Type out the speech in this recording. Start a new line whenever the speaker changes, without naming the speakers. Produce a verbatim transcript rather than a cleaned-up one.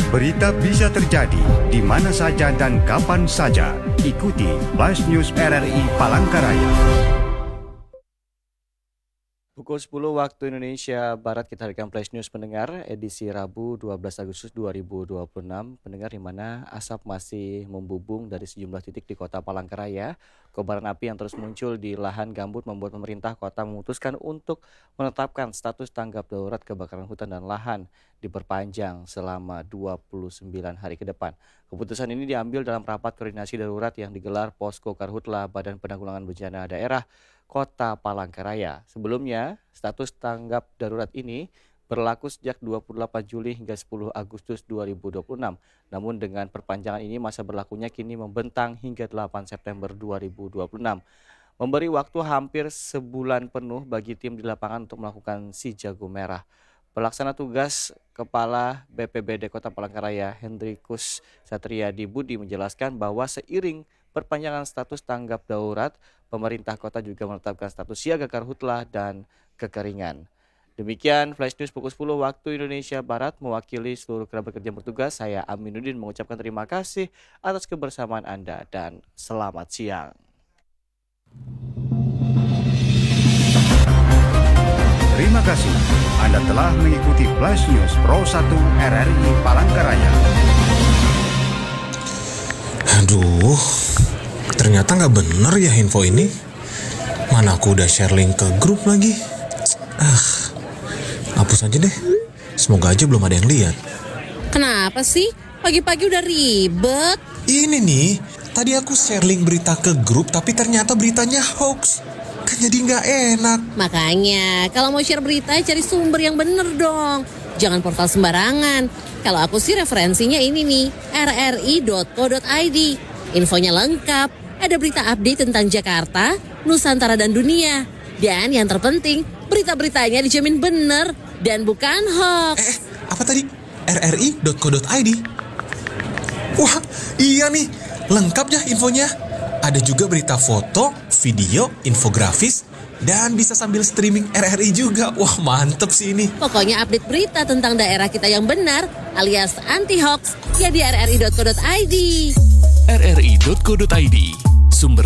Berita bisa terjadi di mana saja dan kapan saja. Ikuti Flash News R R I Palangkaraya.
Pukul sepuluh waktu Indonesia Barat kita hadirkan Flash News pendengar edisi Rabu dua belas Agustus dua ribu dua puluh enam. Pendengar, di mana asap masih membubung dari sejumlah titik di Kota Palangkaraya. Kobaran api yang terus muncul di lahan gambut membuat pemerintah kota memutuskan untuk menetapkan status tanggap darurat kebakaran hutan dan lahan diperpanjang selama dua puluh sembilan hari ke depan. Keputusan ini diambil dalam rapat koordinasi darurat yang digelar Posko Karhutla Badan Penanggulangan Bencana Daerah Kota Palangkaraya. Sebelumnya, status tanggap darurat ini berlaku sejak dua puluh delapan Juli hingga sepuluh Agustus dua ribu dua puluh enam. Namun dengan perpanjangan ini masa berlakunya kini membentang hingga delapan September dua ribu dua puluh enam. Memberi waktu hampir sebulan penuh bagi tim di lapangan untuk melakukan si jago merah. Pelaksana tugas Kepala B P B D Kota Palangkaraya Hendrikus Satriadi Budi menjelaskan bahwa seiring perpanjangan status tanggap darurat, pemerintah kota juga menetapkan status siaga karhutlah dan kekeringan. Demikian Flash News pukul sepuluh waktu Indonesia Barat. Mewakili seluruh kerabat kerja bertugas, saya Aminuddin mengucapkan terima kasih atas kebersamaan Anda dan selamat siang.
Terima kasih. Anda telah mengikuti Flash News Pro satu R R I Palangkaraya.
Aduh, ternyata nggak bener ya info ini. Mana aku udah share link ke grup lagi. Ah, hapus aja deh. Semoga aja belum ada yang lihat.
Kenapa sih? Pagi-pagi udah ribet.
Ini nih, tadi aku share link berita ke grup tapi ternyata beritanya hoax. Kan jadi nggak enak.
Makanya, kalau mau share berita cari sumber yang bener dong. Jangan portal sembarangan. Kalau aku sih referensinya ini nih, r r i dot co dot i d. Infonya lengkap, ada berita update tentang Jakarta, Nusantara dan dunia. Dan yang terpenting, berita-beritanya dijamin bener dan bukan hoax.
Eh, apa tadi? r r i dot co dot i d. Wah, iya nih, lengkap ya infonya. Ada juga berita foto, video, infografis, dan bisa sambil streaming R R I juga. Wah, mantep sih ini.
Pokoknya update berita tentang daerah kita yang benar alias anti-hoax ya di r r i dot co dot i d.
r r i dot co dot i d, sumber